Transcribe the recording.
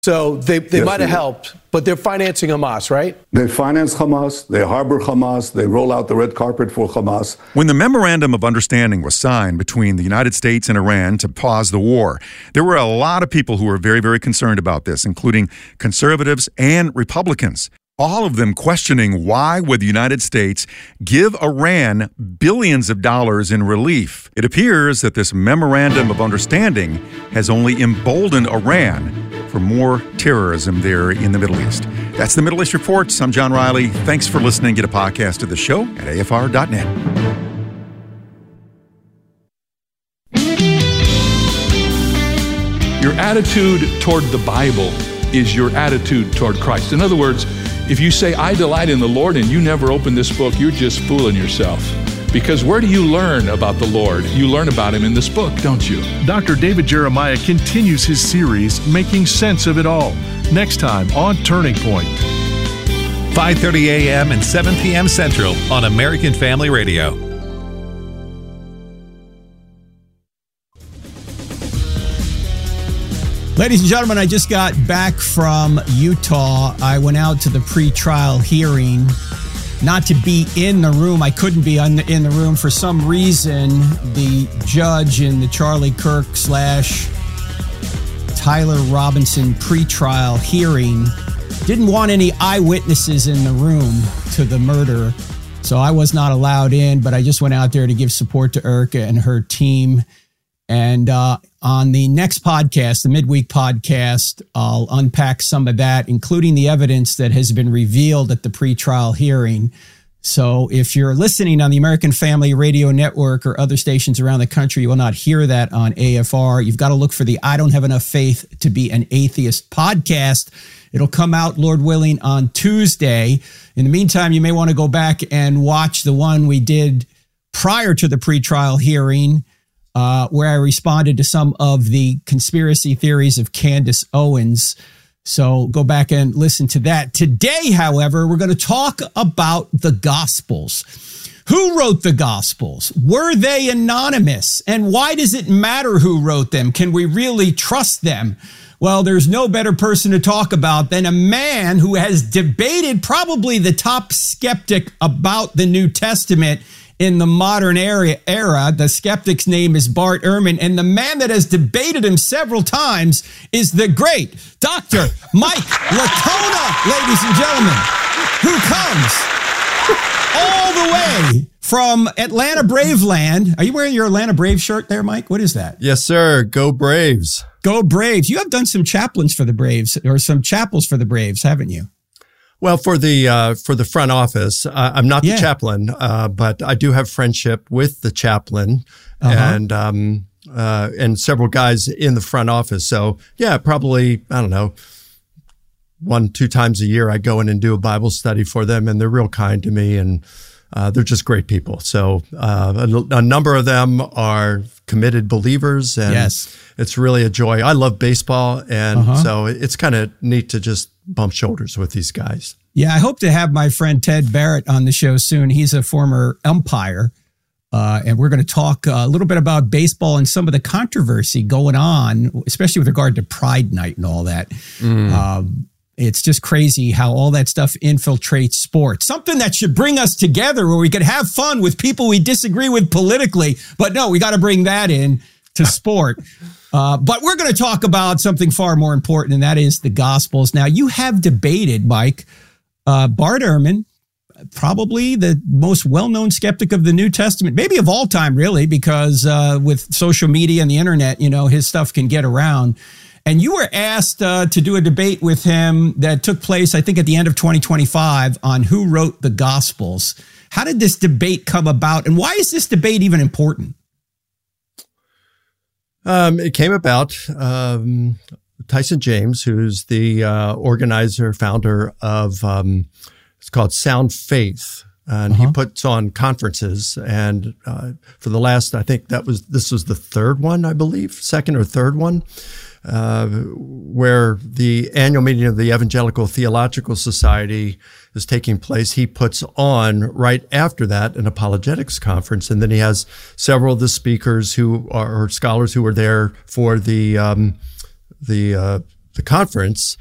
So they might have helped, but they're financing Hamas, right? They finance Hamas, they harbor Hamas, they roll out the red carpet for Hamas. When the Memorandum of Understanding was signed between the United States and Iran to pause the war, there were a lot of people who were very, very concerned about this, including conservatives and Republicans. All of them questioning why would the United States give Iran billions of dollars in relief. It appears that this Memorandum of Understanding has only emboldened Iran for more terrorism there in the Middle East. That's the Middle East Report. I'm John Riley. Thanks for listening. Get a podcast of the show at afr.net. Your attitude toward the Bible is your attitude toward Christ. In other words, if you say, I delight in the Lord, and you never open this book, you're just fooling yourself. Because where do you learn about the Lord? You learn about him in this book, don't you? Dr. David Jeremiah continues his series, Making Sense of It All, next time on Turning Point. 5:30 a.m. and 7 p.m. Central on American Family Radio. Ladies and gentlemen, I just got back from Utah. I went out to the pre-trial hearing, not to be in the room. I couldn't be in the room. For some reason, the judge in the Charlie Kirk / Tyler Robinson pre-trial hearing didn't want any eyewitnesses in the room to the murder. So I was not allowed in, but I just went out there to give support to Erica and her team. And on the next podcast, the midweek podcast, I'll unpack some of that, including the evidence that has been revealed at the pretrial hearing. So if you're listening on the American Family Radio Network or other stations around the country, you will not hear that on AFR. You've got to look for the I Don't Have Enough Faith to Be an Atheist podcast. It'll come out, Lord willing, on Tuesday. In the meantime, you may want to go back and watch the one we did prior to the pretrial hearing, where I responded to some of the conspiracy theories of Candace Owens. So go back and listen to that. Today, however, we're going to talk about the Gospels. Who wrote the Gospels? Were they anonymous? And why does it matter who wrote them? Can we really trust them? Well, there's no better person to talk about than a man who has debated probably the top skeptic about the New Testament in the modern era. The skeptic's name is Bart Ehrman, and the man that has debated him several times is the great Dr. Mike Latona, ladies and gentlemen, who comes all the way from Atlanta Braveland. Are you wearing your Atlanta Braves shirt there, Mike? What is that? Yes, sir. Go Braves. Go Braves. You have done some chaplains for the Braves, or some chapels for the Braves, haven't you? Well, for the front office, I'm not the chaplain, but I do have friendship with the chaplain and several guys in the front office. So yeah, probably, I don't know, 1-2 times a year I go in and do a Bible study for them, and they're real kind to me, and they're just great people. So a number of them are committed believers, and it's really a joy. I love baseball, and so it's kind of neat to just bump shoulders with these guys. Yeah, I hope to have my friend Ted Barrett on the show soon. He's a former umpire, and we're going to talk a little bit about baseball and some of the controversy going on, especially with regard to Pride Night and all that. It's just crazy how all that stuff infiltrates sports. Something that should bring us together where we could have fun with people we disagree with politically. But no, we got to bring that in to sport. But we're going to talk about something far more important, and that is the Gospels. Now, you have debated, Mike, Bart Ehrman, probably the most well-known skeptic of the New Testament, maybe of all time, really, because with social media and the internet, you know, his stuff can get around. And you were asked to do a debate with him that took place, I think, at the end of 2025 on who wrote the Gospels. How did this debate come about, and why is this debate even important? It came about, Tyson James, who's the organizer, founder of, it's called Sound Faith. And he puts on conferences. And for the last, I think this was the third one, I believe, second or third one, where the annual meeting of the Evangelical Theological Society is taking place. He puts on right after that an apologetics conference, and then he has several of the speakers who are, or scholars who were there for the the conference,